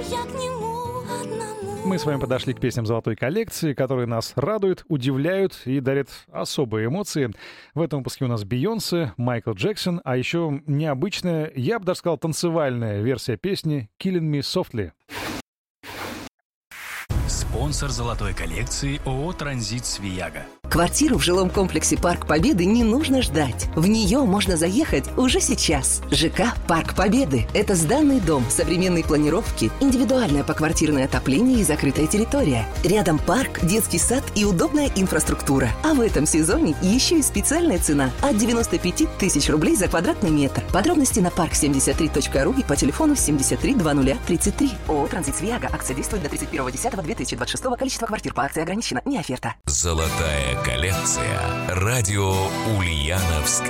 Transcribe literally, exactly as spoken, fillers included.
я к нему одному. Мы с вами подошли к песням золотой коллекции, которые нас радуют, удивляют и дарят особые эмоции. В этом выпуске у нас Бейонсе, Майкл Джексон, а еще необычная, я бы даже сказал, танцевальная версия песни «Killing Me Softly». Спонсор золотой коллекции ООО «Транзит Свияга». Квартиру в жилом комплексе «Парк Победы» не нужно ждать. В нее можно заехать уже сейчас. ЖК «Парк Победы» — это сданный дом, современной планировки, индивидуальное поквартирное отопление и закрытая территория. Рядом парк, детский сад и удобная инфраструктура. А в этом сезоне еще и специальная цена от девяносто пять тысяч рублей за квадратный метр. Подробности на парк семьдесят три точка ру и по телефону семьдесят три двадцать тридцать три. ООО «Транзит Свияга». Акция действует до тридцать первого десятого две тысячи двадцать шестого. Количество квартир по акции ограничено. Не оферта. Золотая коллекция. Радио Ульяновск.